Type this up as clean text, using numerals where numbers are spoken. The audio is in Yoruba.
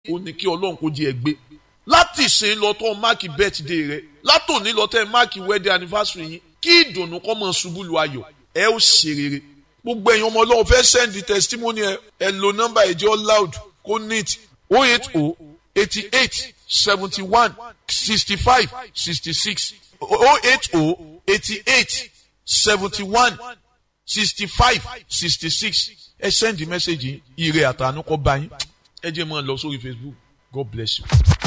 ó ní kí Ọlọ́run kó jẹ́ ẹgbẹ́ láti ìsìn lọ tó máàkì birthday rẹ látòní lọ tẹ́ máàkì wedding anniversary yín kí ìdùnnú kó máa ṣubú lu ayọ̀ ẹ ó ṣe rere gbogbo ẹ̀yin ọmọ Ọlọ́run fẹ́ send the testimony ẹ lo nọ́mbà ẹ̀jẹ̀ loud kó neat 080 88 71 65 66 080 88 71 65 66 ẹ send the message ire àtànú kó bá yín ẹ jẹ́ máa lọ sórí Facebook. God bless you.